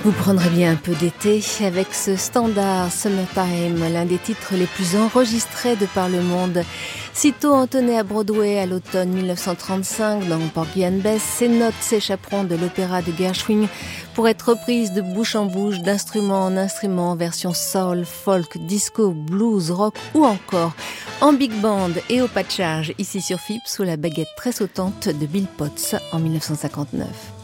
Vous prendrez bien un peu d'été avec ce standard Summertime, l'un des titres les plus enregistrés de par le monde. Sitôt entonné à Broadway à l'automne 1935 dans Porgy and Bess, ces notes s'échapperont de l'opéra de Gershwin pour être reprises de bouche en bouche, d'instrument en instrument, version soul, folk, disco, blues, rock ou encore en big band et au pas de charge, ici sur FIP sous la baguette très sautante de Bill Potts en 1959.